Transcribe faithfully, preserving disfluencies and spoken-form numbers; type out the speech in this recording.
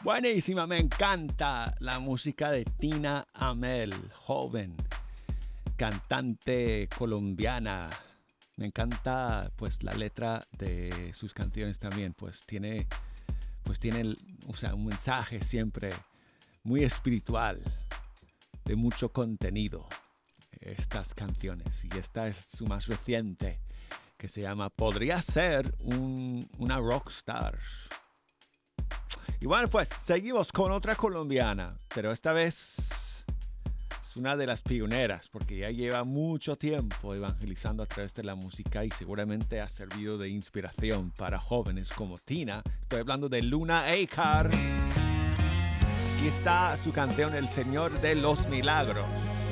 Buenísima, me encanta la música de Tina Amel, joven cantante colombiana. Me encanta pues la letra de sus canciones también, pues tiene pues tiene o sea, un mensaje siempre muy espiritual, de mucho contenido, estas canciones. Y esta es su más reciente, que se llama Podría ser un, una rockstar. Y bueno, pues seguimos con otra colombiana, pero esta vez es una de las pioneras, porque ya lleva mucho tiempo evangelizando a través de la música y seguramente ha servido de inspiración para jóvenes como Tina. Estoy hablando de Luna Acar. Aquí está su canción El Señor de los Milagros.